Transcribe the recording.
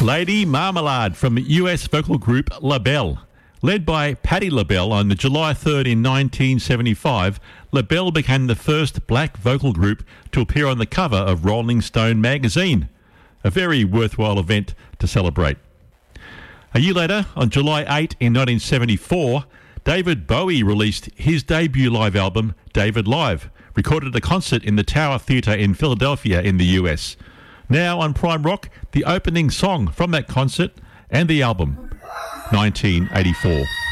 Lady Marmalade from US vocal group LaBelle. Led by Patti LaBelle on July 3rd in 1975, LaBelle became the first black vocal group to appear on the cover of Rolling Stone magazine. A very worthwhile event to celebrate. A year later, on July 8 in 1974, David Bowie released his debut live album, David Live, recorded at a concert in the Tower Theatre in Philadelphia in the US. Now on Prime Rock, the opening song from that concert and the album, 1984.